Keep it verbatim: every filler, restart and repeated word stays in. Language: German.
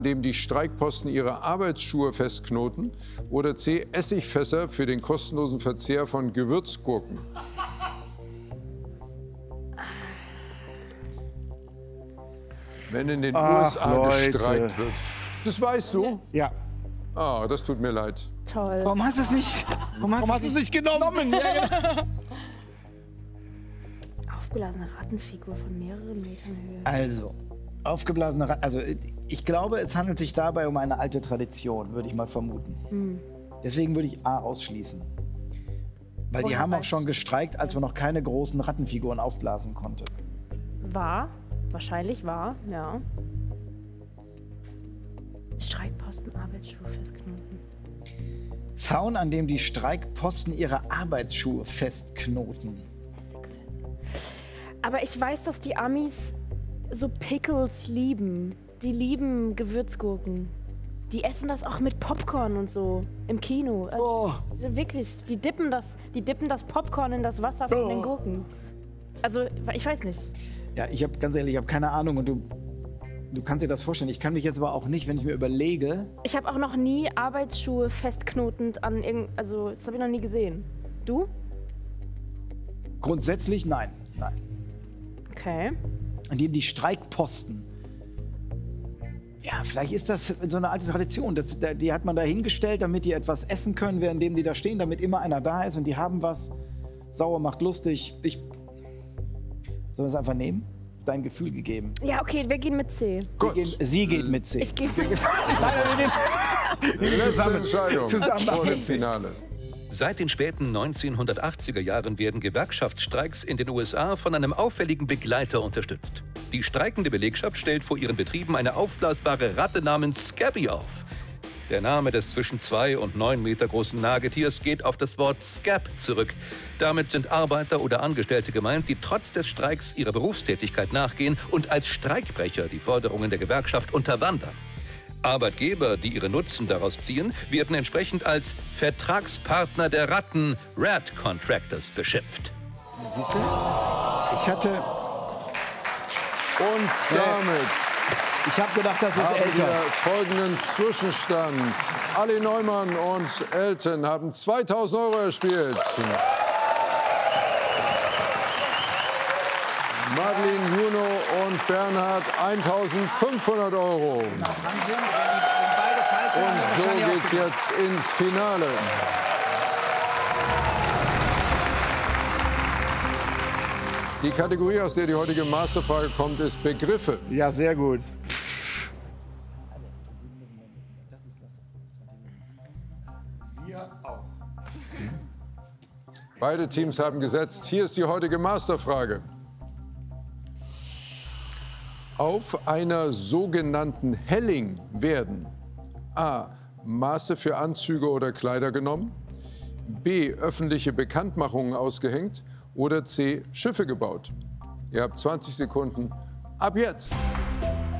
indem die Streikposten ihre Arbeitsschuhe festknoten, oder C. Essigfässer für den kostenlosen Verzehr von Gewürzgurken? Wenn in den Ach, U S A Leute. gestreikt wird. Das weißt du? Ja. Ah, das tut mir leid. Toll. Warum hast du es nicht, warum hast Warum hast du es nicht genommen? Ja, genau. Aufgeblasene Rattenfigur von mehreren Metern Höhe. Also, aufgeblasene Ra Also, ich glaube, es handelt sich dabei um eine alte Tradition, würde ich mal vermuten. Hm. Deswegen würde ich A ausschließen. Weil die Woher haben auch weißt schon du? gestreikt, als man noch keine großen Rattenfiguren aufblasen konnte. War. Wahrscheinlich war, ja. Streikposten, Arbeitsschuhe festknoten. Zaun, an dem die Streikposten ihre Arbeitsschuhe festknoten. Aber ich weiß, dass die Amis so Pickles lieben. Die lieben Gewürzgurken. Die essen das auch mit Popcorn und so im Kino. Also, Oh. also wirklich, die dippen das, die dippen das Popcorn in das Wasser von Oh. den Gurken. Also, ich weiß nicht. Ja, ich habe ganz ehrlich, ich habe keine Ahnung und du, du kannst dir das vorstellen. Ich kann mich jetzt aber auch nicht, wenn ich mir überlege. Ich habe auch noch nie Arbeitsschuhe festknotend an irgend, also das habe ich noch nie gesehen. Du? Grundsätzlich nein, nein. Okay. An dem die Streikposten. Ja, vielleicht ist das so eine alte Tradition. Das, die hat man da hingestellt, damit die etwas essen können, währenddem die da stehen, damit immer einer da ist und die haben was. Sauer macht lustig. Ich. Sollen wir es einfach nehmen? Dein Gefühl gegeben. Ja, okay, wir gehen mit C. Gut. Wir gehen, sie geht mit C. Ich gehe mit Nein, wir gehen, wir gehen Letzte zusammen. Entscheidung zusammen. vor dem Finale. Seit den späten neunzehnhundertachtziger Jahren werden Gewerkschaftsstreiks in den U S A von einem auffälligen Begleiter unterstützt. Die streikende Belegschaft stellt vor ihren Betrieben eine aufblasbare Ratte namens Scabby auf. Der Name des zwischen zwei und neun Meter großen Nagetiers geht auf das Wort Scab zurück. Damit sind Arbeiter oder Angestellte gemeint, die trotz des Streiks ihrer Berufstätigkeit nachgehen und als Streikbrecher die Forderungen der Gewerkschaft unterwandern. Arbeitgeber, die ihre Nutzen daraus ziehen, werden entsprechend als Vertragspartner der Ratten, Rat Contractors, beschimpft. Siehst du? Ich hatte. Und damit Ich habe gedacht, das ist haben älter. wir folgenden Zwischenstand. Ali Neumann und Elton haben zweitausend Euro erspielt. Madeleine, Juno und Bernhard eintausendfünfhundert Euro. Und so geht's jetzt ins Finale. Die Kategorie, aus der die heutige Masterfrage kommt, ist Begriffe. Ja, sehr gut. Beide Teams haben gesetzt. Hier ist die heutige Masterfrage. Auf einer sogenannten Helling werden A. Maße für Anzüge oder Kleider genommen, B. öffentliche Bekanntmachungen ausgehängt oder C. Schiffe gebaut. Ihr habt zwanzig Sekunden ab jetzt.